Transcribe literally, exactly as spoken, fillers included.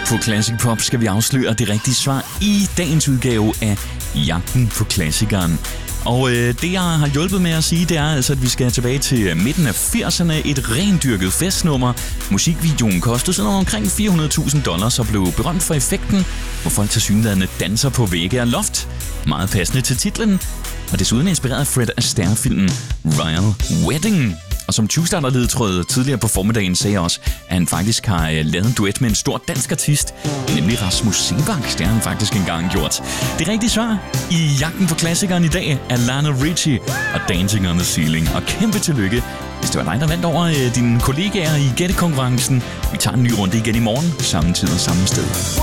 På Classic Pop skal vi afsløre det rigtige svar i dagens udgave af Jagten på Klassikeren. Og øh, det, jeg har hjulpet med at sige, det er altså, at vi skal tilbage til midten af firserne. Et rendyrket festnummer. Musikvideoen kostede sådan omkring fire hundrede tusind dollars og blev berømt for effekten, hvor folk tilsyneladende danser på vægge og loft. Meget passende til titlen. Og desuden inspireret af Fred Astaire-filmen Royal Wedding. Og som tyve-starter-ledetråd tidligere på formiddagen sagde også, at han faktisk har lavet en duet med en stor dansk artist, nemlig Rasmus Seebach. Det har han faktisk engang gjort. Det rigtige svar i Jagten på Klassikeren i dag er Lionel Richie og Dancing on the Ceiling. Og kæmpe tillykke, hvis det var dig, der vandt over dine kollegaer i gættekonkurrencen. Vi tager en ny runde igen i morgen, samme tid og samme sted.